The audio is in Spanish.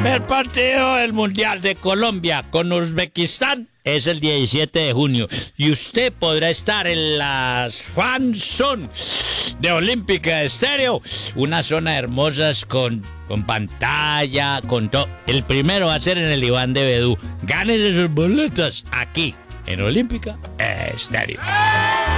primer partido del Mundial de Colombia con Uzbekistán es el 17 de junio y usted podrá estar en las fan zone de Olímpica Estéreo, unas zonas hermosas con pantalla, con todo. El primero va a ser en el Iván de Bedú. Gánese sus boletas aquí en Olímpica Estéreo.